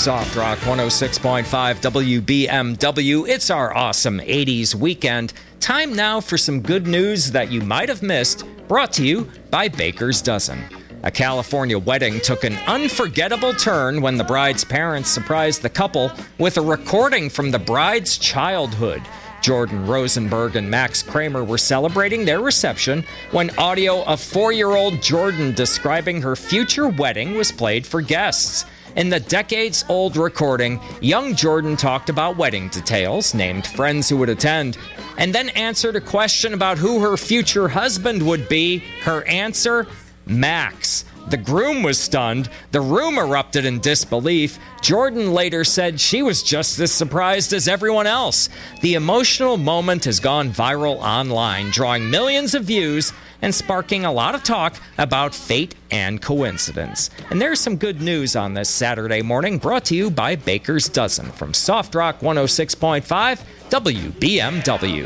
Soft Rock 106.5 WBMW. It's our awesome 80s weekend. Time now for some good news that you might have missed, brought to you by Baker's Dozen. A California wedding took an unforgettable turn when the bride's parents surprised the couple with a recording from the bride's childhood. Jordan Rosenberg and Max Kramer were celebrating their reception when audio of 4-year-old Jordan describing her future wedding was played for guests. In the decades-old recording, young Jordan talked about wedding details, named friends who would attend, and then answered a question about who her future husband would be. Her answer? Max. The groom was stunned. The room erupted in disbelief. Jordan later said she was just as surprised as everyone else. The emotional moment has gone viral online, drawing millions of views and sparking a lot of talk about fate and coincidence. And there's some good news on this Saturday morning, brought to you by Baker's Dozen from Soft Rock 106.5 WBMW.